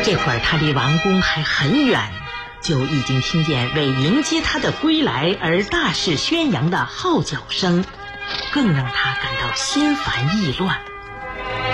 这会儿他离王宫还很远，就已经听见为迎接他的归来而大肆宣扬的号角声，更让他感到心烦意乱。